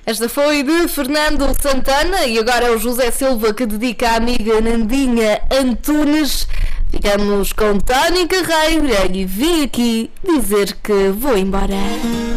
Esta foi de Fernando Santana e agora é o José Silva que dedica à amiga Nandinha Antunes. Ficamos com Tony Carreira e vim aqui dizer que vou embora.